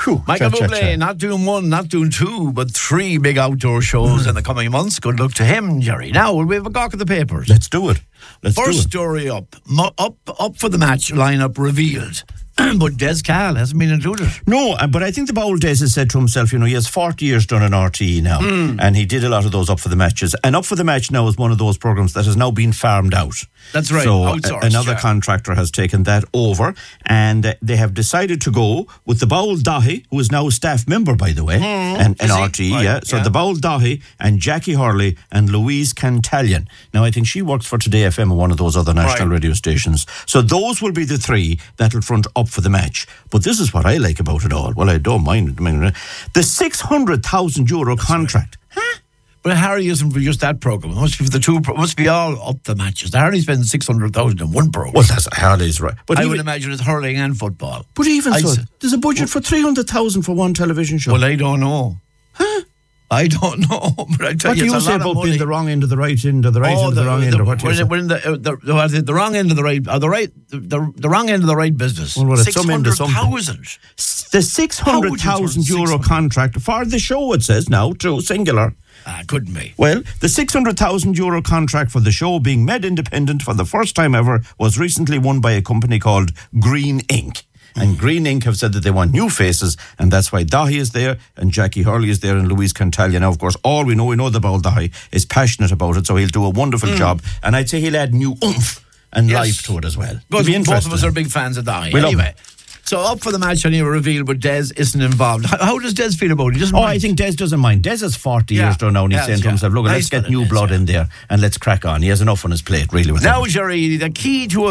Michael Bublé, not doing one, not doing two, but three big outdoor shows in the coming months. Good luck to him, Jerry. Now, will we have a gawk at the papers? Let's do it. First story up for the match lineup revealed. But Des Cahill hasn't been included. No, but I think the bold Des has said to himself, he has 40 years done an RTE now, and he did a lot of those Up for the Matches. And Up for the Match now is one of those programmes that has now been farmed out. That's right. So another contractor has taken that over, and they have decided to go with the Bowl Dahi, who is now a staff member, by the way, and RTE. Right. Yeah. So the Bowl Dahi and Jackie Hurley and Louise Cantalian. Now, I think she works for Today FM and one of those other national radio stations. So those will be the three that'll front Up for the Match. But this is what I like about it all. Well, I don't mind it. The €600,000 contract. Huh? But Harry isn't for just that programme. It must be for the two. Must be all Up the Matches. Harry spends $600,000 in one programme. Well, that's Harley's right. But I would imagine it's hurling and football. But even so, there's a budget for $300,000 for one television show. Well, I don't know. Huh? I don't know, but I tell what you, do you say about being the wrong end of the right end, or the right end of the wrong end, or what? We're in the wrong end of the right, or the wrong end of the right business. Well, it's €600,000. The €600,000 contract for the show. It says now, true, singular. Couldn't be. Well, the €600,000 contract for the show, being made independent for the first time ever, was recently won by a company called Green Ink. And Green Inc. have said that they want new faces, and that's why Dahi is there, and Jackie Hurley is there, and Louise Cantalian. Now, of course, all we know the Bowl Dahi is passionate about it, so he'll do a wonderful job. And I'd say he'll add new oomph and life to it as well. Both of us are big fans of Dahi. Anyway. So Up for the Match, anyway, revealed, but Des isn't involved. How does Des feel about it? He doesn't mind. I think Des doesn't mind. Des is 40 years done now, and he's saying to himself, look, let's get new blood in there, and let's crack on. He has enough on his plate, really. Now, Jerry, the key to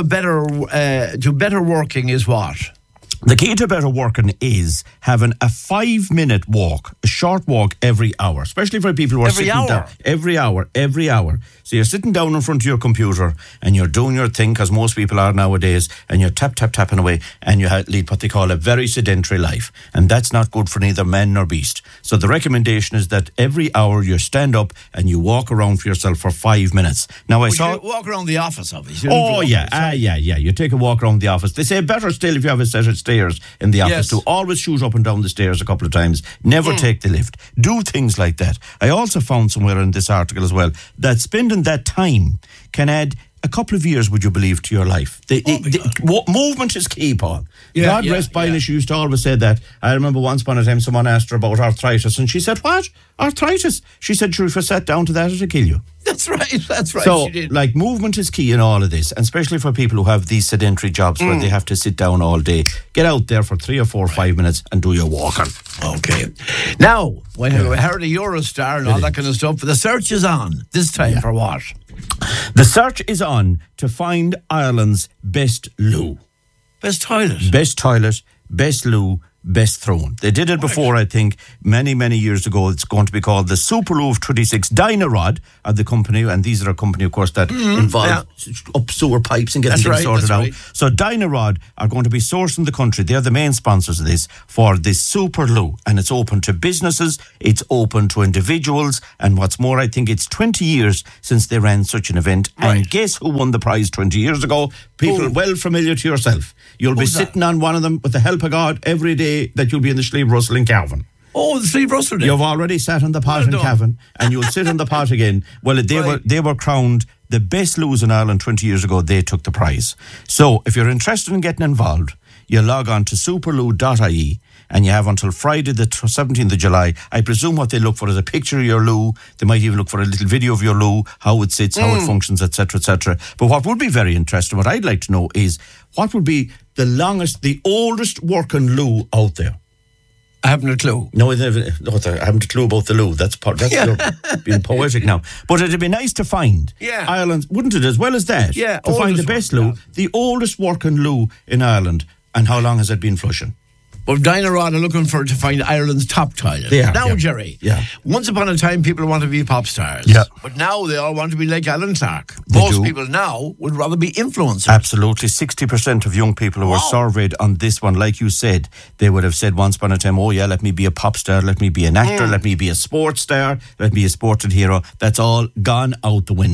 better working is what? The key to better working is having a 5-minute walk, a short walk every hour, especially for people who are sitting down. Every hour. So you're sitting down in front of your computer and you're doing your thing, because most people are nowadays, and you're tapping away, and you lead what they call a very sedentary life. And that's not good for neither man nor beast. So the recommendation is that every hour you stand up and you walk around for yourself for 5 minutes. Now, you walk around the office, obviously. Oh, yeah. You take a walk around the office. They say better still if you have a set of stairs in the office, to always shoot up and down the stairs a couple of times. Never take the lift. Do things like that. I also found somewhere in this article as well that spending that time can add a couple of years, would you believe, to your life. Movement is key, Paul. God rest Bailish used to always say that. I remember once upon a time someone asked her about arthritis, and she said, what? Arthritis? She said, sure, if you sat down to that, it'll kill you. That's right. So, movement is key in all of this, and especially for people who have these sedentary jobs where they have to sit down all day. Get out there for 3 or 4 or 5 minutes and do your walking. Okay. Now, we heard of Eurostar and all that kind of stuff. The search is on. This time for what? The search is on to find Ireland's best loo. Best toilet? Best toilet, best loo, best throne. They did it before, I think, many, many years ago. It's going to be called the Superloo of 26. Dynarod are the company, and these are a company, of course, that involve up sewer pipes and getting things sorted out. So Dynarod are going to be sourcing the country. They're the main sponsors of this, for this Superloo, and it's open to businesses, it's open to individuals, and what's more, I think it's 20 years since they ran such an event. And guess who won the prize 20 years ago? People well familiar to yourself. You'll be sitting on one of them with the help of God every day that you'll be in the Slieve Russell in Cavan. Oh, the Slieve Russell Day. You've already sat on the pot in Cavan, and you'll sit on the pot again. Well, they were crowned the best loos in Ireland 20 years ago. They took the prize. So if you're interested in getting involved, you log on to superloo.ie, and you have until Friday the 17th of July. I presume what they look for is a picture of your loo. They might even look for a little video of your loo, how it sits, how it functions, etc., etc. But what would be very interesting, what I'd like to know is, what would be the oldest working loo out there? I haven't a clue. No, I haven't a clue about the loo. That's you're being poetic now. But it'd be nice to find Ireland, wouldn't it, as well as that? Yeah, to find the best loo, the oldest working loo in Ireland, and how long has it been flushing? Well, Dynarod are looking to find Ireland's top toilet. Jerry, once upon a time, people wanted to be pop stars. Yeah. But now they all want to be like Alan Clark. Most people now would rather be influencers. Absolutely. 60% of young people who were surveyed on this one, like you said, they would have said once upon a time, let me be a pop star, let me be an actor, let me be a sports star, let me be a sporting hero. That's all gone out the window.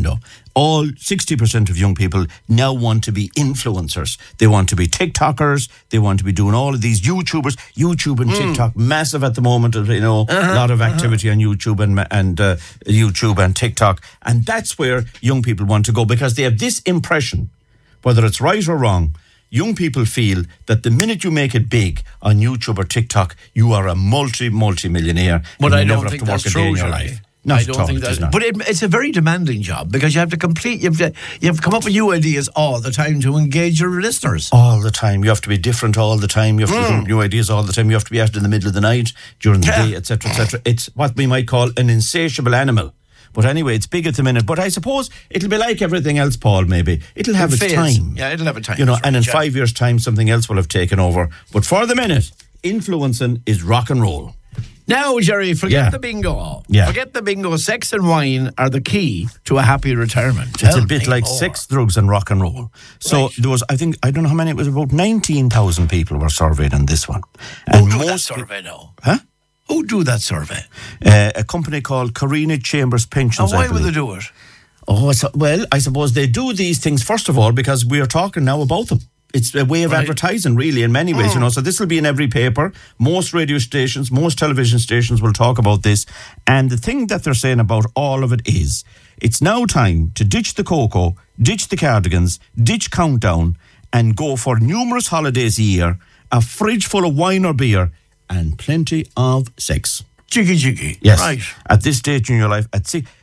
all 60% of young people now want to be influencers. They want to be TikTokers. They want to be doing all of these YouTubers. YouTube and TikTok, massive at the moment. A lot of activity on YouTube and YouTube and TikTok. And that's where young people want to go, because they have this impression, whether it's right or wrong. Young people feel that the minute you make it big on YouTube or TikTok, you are a multi-millionaire. But I don't think that's true, Jerry. I don't think that's not. But it's a very demanding job, because you have to you have to come up with new ideas all the time to engage your listeners. All the time. You have to be different all the time. You have to do new ideas all the time. You have to be at it in the middle of the night, during the day, etc., etc. It's what we might call an insatiable animal. But anyway, it's big at the minute. But I suppose it'll be like everything else, Paul, maybe. It'll have its time. Yeah, it'll have a time. And in 5 years' time, something else will have taken over. But for the minute, influencing is rock and roll. Now, Jerry, forget the bingo. Yeah. Forget the bingo. Sex and wine are the key to a happy retirement. It's a bit like sex, drugs and rock and roll. So there was, I don't know how many, it was about 19,000 people were surveyed on this one. And Who do that survey now? Huh? Who do that survey? A company called Carina Chambers Pensions. And why would they do it? Well, I suppose they do these things, first of all, because we are talking now about them. It's a way of advertising, really, in many ways, So this will be in every paper. Most radio stations, most television stations will talk about this. And the thing that they're saying about all of it is, it's now time to ditch the cocoa, ditch the cardigans, ditch Countdown, and go for numerous holidays a year, a fridge full of wine or beer, and plenty of sex. Jiggy. Yes. Right. At this stage in your life,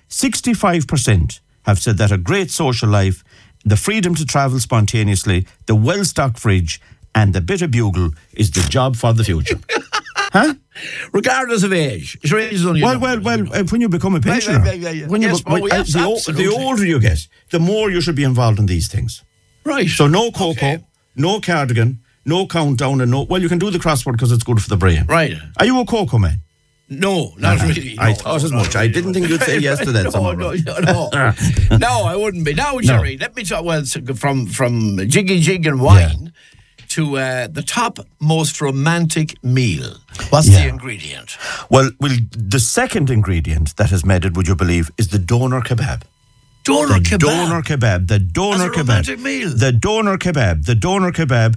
65% have said that a great social life, the freedom to travel spontaneously, the well-stocked fridge, and the bit of bugle is the job for the future. Huh? Regardless of age. Your age is only well, when you become a pensioner, the older you get, the more you should be involved in these things. Right. So no cocoa, no cardigan, no Countdown, and you can do the crossword because it's good for the brain. Right. Are you a cocoa man? No, not really. I thought as much. I didn't think you'd say yes to that. No, I wouldn't be. Now, Jerry, let me talk. Well, from jiggy and wine to the top most romantic meal. What's the ingredient? Well, the second ingredient that has made it, would you believe, is the doner kebab. Doner kebab. The doner kebab. Meal. The doner kebab.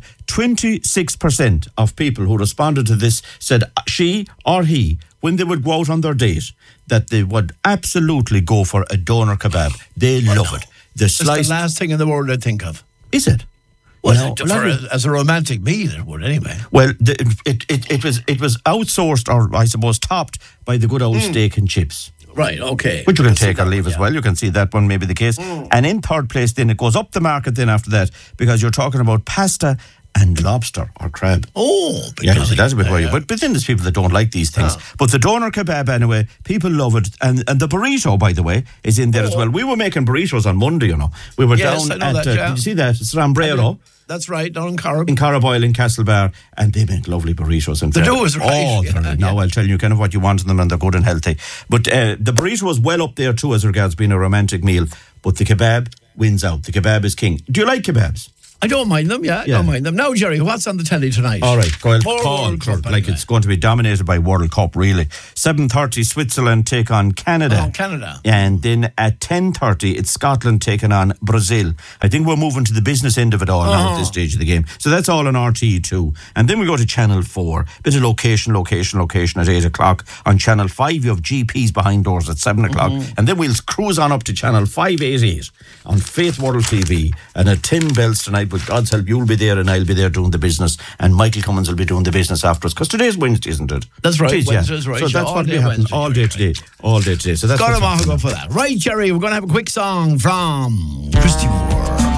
26% of people who responded to this said she or he, when they would go out on their date, that they would absolutely go for a doner kebab. They love it. It's the last thing in the world I'd think of. Is it? Well, as a romantic meal, it would anyway. Well, it was outsourced, or I suppose topped, by the good old steak and chips. Right, okay. Which you can take or leave as well. You can see that one may be the case. And in third place, then it goes up the market then after that, because you're talking about pasta and lobster or crab. That's a bit worrying. But then there's people that don't like these things. But the doner kebab, anyway, people love it. And the burrito, by the way, is in there as well. We were making burritos on Monday, We were down at, did you see that? It's Rambrero. That's right, down in Corrib. In Corriboyle, in Castlebar, and they make lovely burritos. The dough is right. Now I'll tell you kind of what you want in them, and they're good and healthy. But the burrito was well up there too as regards being a romantic meal. But the kebab wins out. The kebab is king. Do you like kebabs? I don't mind them, I don't mind them. Now, Jerry, what's on the telly tonight? All right, go ahead. It's going to be dominated by World Cup, really. 7:30, Switzerland take on Canada. Oh, Canada. And then at 10:30, it's Scotland taking on Brazil. I think we're moving to the business end of it all now at this stage of the game. So that's all on RTE2. And then we go to Channel 4. Bit of location at 8 o'clock. On Channel 5, you have GPs behind doors at 7 o'clock. And then we'll cruise on up to Channel 588 on Faith World TV. And at 10 bells tonight, with God's help, you'll be there and I'll be there doing the business, and Michael Cummins will be doing the business after us, because today's Wednesday, isn't it? That's right. Wednesday's right. So that's what will be happening all day today. So that's got to go for that. Right, Jerry, we're going to have a quick song from Christy Moore.